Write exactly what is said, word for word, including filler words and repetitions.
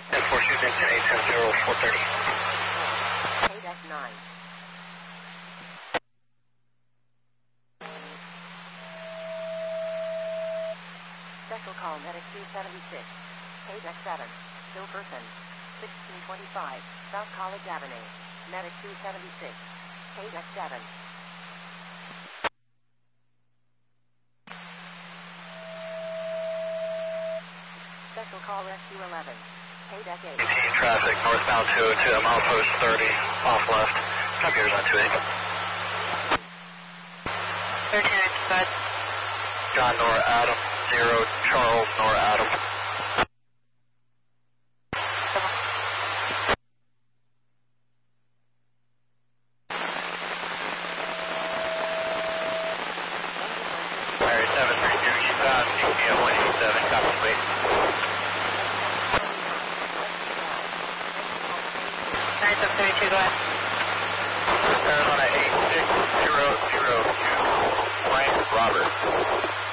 ten four two ten eight ten zero four thirty. K Deck nine. Special call Medic two seventy-six. K Deck seven. Still person. sixteen twenty-five. South College Avenue. Medic two seventy-six. K Deck seven. Special call Rescue eleven. K Deck eight. Traffic northbound two oh two, milepost thirty, off left. Copy yours on two eight. thirteen ninety-five. John Nora Adam, zero, Charles Nora Adam. Larry seven three two, eastbound, C P M one eighty-seven, copy, wait. nine seven thirty-two, go ahead. Arizona eight six zero zero two, Frank Robert.